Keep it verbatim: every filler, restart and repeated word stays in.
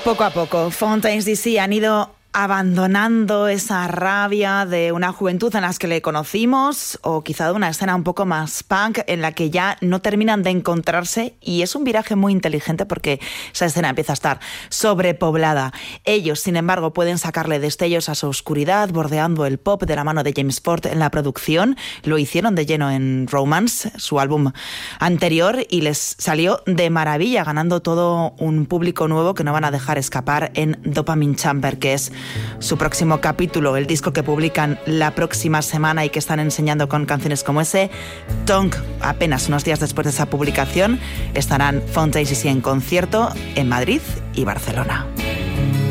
Poco a poco, Fontaines D C han ido abandonando esa rabia de una juventud en las que le conocimos, o quizá de una escena un poco más punk en la que ya no terminan de encontrarse, y es un viraje muy inteligente porque esa escena empieza a estar sobrepoblada. Ellos, sin embargo, pueden sacarle destellos a su oscuridad bordeando el pop de la mano de James Ford en la producción. Lo hicieron de lleno en Romance, su álbum anterior, y les salió de maravilla, ganando todo un público nuevo que no van a dejar escapar en Dopamine Chamber, que es su próximo capítulo, el disco que publican la próxima semana y que están enseñando con canciones como ese. Tongue, apenas unos días después de esa publicación, estarán Fontaines D C en concierto en Madrid y Barcelona.